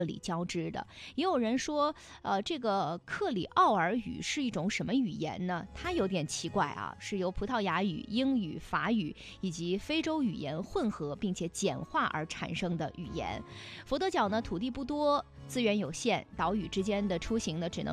里交织的。也有人说，这个克里奥尔语是一种什么语言呢？它有点奇怪啊，是由葡萄牙语、英语、法语以及非洲语言混合并且简化而产生的语言。佛得角呢，土地不多，资源有限，岛屿之间的出行呢，只能